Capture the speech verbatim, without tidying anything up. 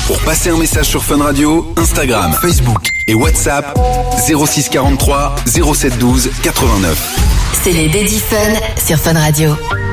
Pour passer un message sur Fun Radio, Instagram, Facebook et WhatsApp zéro six quarante-trois zéro sept douze quatre-vingt-neuf. C'est les Daddy Fun sur Fun Radio.